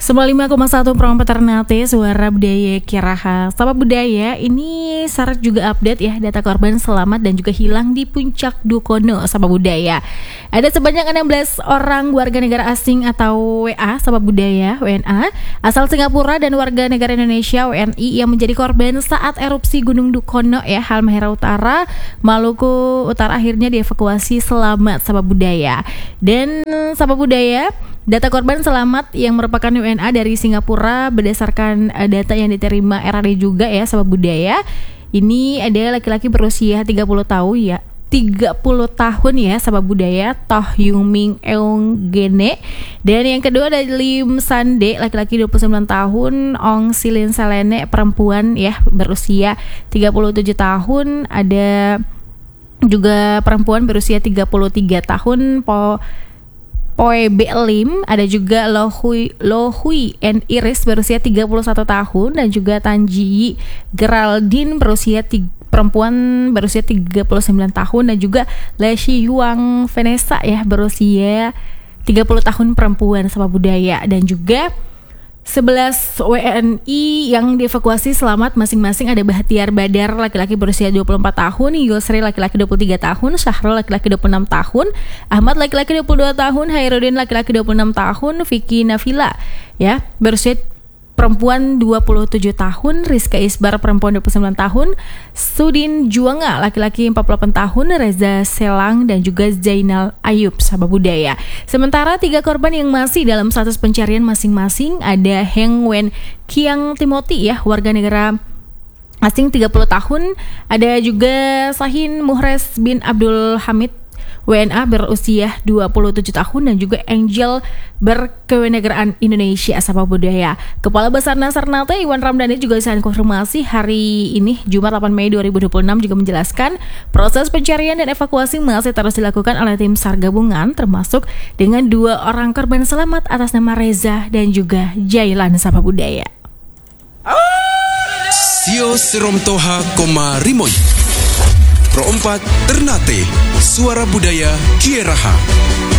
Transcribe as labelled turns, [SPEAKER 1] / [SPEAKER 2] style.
[SPEAKER 1] 95,1 Promoter Ternate, Suara Budaya Kiraha. Sahabat budaya, ini Sarat juga update ya data korban selamat dan juga hilang di Puncak Dukono, sahabat budaya. Ada sebanyak 16 orang warga negara asing atau WA, sahabat budaya, WNA, asal Singapura dan warga negara Indonesia, WNI, yang menjadi korban saat erupsi Gunung Dukono ya, Halmahera Utara, Maluku Utara, akhirnya dievakuasi selamat, sahabat budaya. Dan sahabat budaya, data korban selamat yang merupakan WNA dari Singapura berdasarkan data yang diterima RRD juga ya, sahabat budaya. Ini ada laki-laki berusia 30 tahun ya. 30 tahun ya, sahabat budaya, Toh Yung Ming Eung Gene. Dan yang kedua ada Lim Sande, laki-laki 29 tahun, Ong Silin Selene, perempuan ya, berusia 37 tahun. Ada juga perempuan berusia 33 tahun, Poe B. Lim. Ada juga Lo Hui and Iris berusia 31 tahun, dan juga Tanji Geraldine perempuan berusia 39 tahun, dan juga Le Shi Huang Vanessa ya, berusia 30 tahun, perempuan, sahabat budaya. Dan juga 11 WNI yang dievakuasi selamat masing-masing ada Bahtiar Badar, laki-laki berusia 24 tahun, Yusri laki-laki 23 tahun, Syahrul laki-laki 26 tahun, Ahmad laki-laki 22 tahun, Hairudin laki-laki 26 tahun, Vicky Nafila ya, berusia perempuan 27 tahun, Rizka Isbar perempuan 29 tahun, Sudin Juanga laki-laki 48 tahun, Reza Selang, dan juga Zainal Ayub, sahabat budaya. Sementara 3 korban yang masih dalam status pencarian masing-masing ada Heng Wen Kiang Timothy ya, warga negara asing 30 tahun, ada juga Sahin Muhres bin Abdul Hamid WNA berusia 27 tahun, dan juga Angel berkewarganegaraan Indonesia, sahabat budaya. Kepala Basarnas Ternate Iwan Ramdhani juga bisa konfirmasi hari ini Jumat 8 Mei 2026 juga menjelaskan proses pencarian dan evakuasi masih terus dilakukan oleh tim SAR gabungan, termasuk dengan 2 orang korban selamat atas nama Reza dan juga Jailan, sahabat budaya.
[SPEAKER 2] Sio Seromtoha Koma Rimoy Pro 4 Ternate, Suara Budaya Kieraha.